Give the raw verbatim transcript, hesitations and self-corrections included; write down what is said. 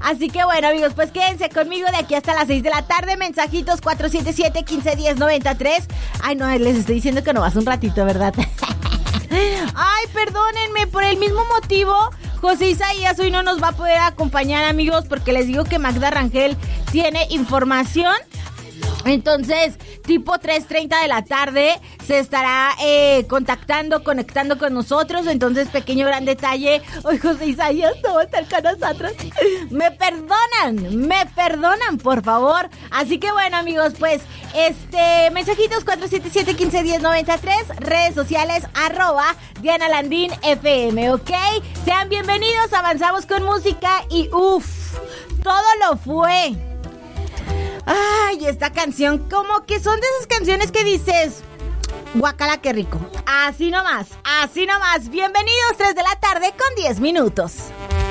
Así que bueno, amigos, pues quédense conmigo de aquí hasta las seis de la tarde. Mensajitos cuatro siete siete, uno cinco uno cero, nueve tres. Ay, no, les estoy diciendo que no vas un ratito, ¿verdad? Ay, perdónenme, por el mismo motivo José Isaías hoy no nos va a poder acompañar, amigos, porque les digo que Magda Rangel tiene información. Entonces, tipo tres treinta de la tarde se estará eh, contactando, conectando con nosotros. Entonces, pequeño gran detalle. Hoy José Isaías no va a estar con nosotros. Me perdonan, me perdonan, por favor. Así que bueno, amigos, pues, este, mensajitos cuatro siete siete, uno cinco uno cero, nueve tres, redes sociales, arroba Diana Landín F M, ¿ok? Sean bienvenidos, avanzamos con música y uff, todo lo fue. Ay, esta canción, como que son de esas canciones que dices, guacala, qué rico. Así nomás, así nomás. Bienvenidos, tres de la tarde con diez minutos.